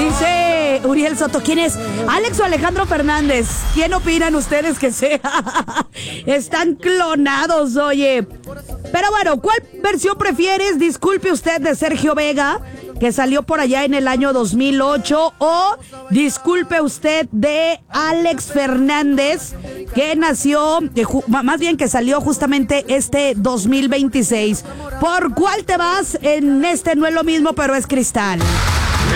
Dice Uriel Soto, ¿quién es? ¿Alex o Alejandro Fernández? ¿Quién opinan ustedes que sea? Están clonados, oye. Pero bueno, ¿cuál versión prefieres? Disculpe usted, de Sergio Vega, que salió por allá en el año 2008, o disculpe usted, de Alex Fernández, que nació, más bien que salió justamente este 2026. ¿Por cuál te vas en este No es lo mismo, pero es cristal?